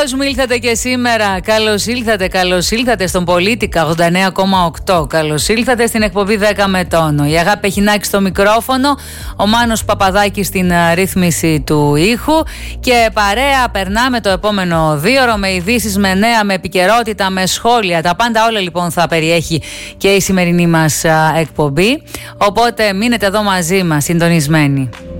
Καλώς μου ήλθατε και σήμερα. Καλώς ήλθατε στον Πολίτικα 89,8. Καλώς ήλθατε στην εκπομπή 10 με τόνο. Η Αγάπη Πεχινάκη στο μικρόφωνο, ο Μάνος Παπαδάκης στην ρύθμιση του ήχου. Και παρέα περνάμε το επόμενο 2ωρο με ειδήσεις, με νέα, με επικαιρότητα, με σχόλια. Τα πάντα όλα λοιπόν θα περιέχει και η σημερινή μας εκπομπή. Οπότε μείνετε εδώ μαζί μας, συντονισμένοι.